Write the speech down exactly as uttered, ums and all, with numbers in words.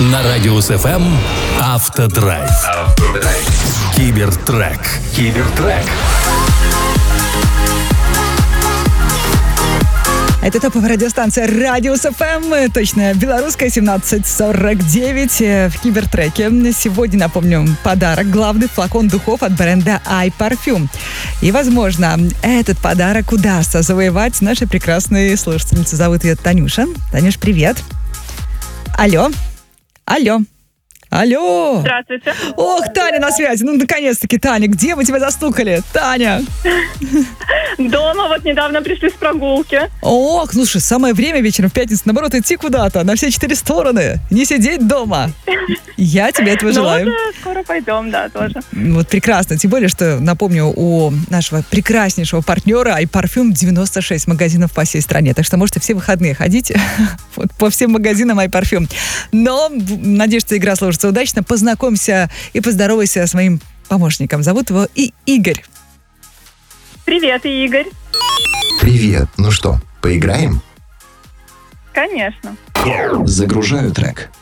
На Радиус эф эм Автодрайв. Автодрайв. Кибертрек. Кибертрек. Это топовая радиостанция Радиус эф эм, точно, белорусская, семнадцать сорок девять в Кибертреке. Сегодня, напомню, подарок, главный флакон духов от бренда iParfum. И, возможно, этот подарок удастся завоевать нашей прекрасной слушательнице. Зовут ее Танюша. Танюш, привет. Алло. Алло. Алло! Здравствуйте. Ох, Таня на связи. Ну, наконец-таки, Таня, где мы тебя застукали? Таня! Дома, вот недавно пришли с прогулки. Ох, слушай, самое время вечером в пятницу, наоборот, идти куда-то, на все четыре стороны, не сидеть дома. Я тебе этого желаю. Ну, вот, скоро пойдем, да, тоже. Вот прекрасно. Тем более, что, напомню, у нашего прекраснейшего партнера iParfum девяносто шесть магазинов по всей стране. Так что можете все выходные ходить вот, по всем магазинам iParfum. Но, надеюсь, что игра сложится удачно. Познакомься и поздоровайся с моим помощником. Зовут его и Игорь. Привет, Игорь. Привет. Ну что, поиграем? Конечно. Загружаю трек.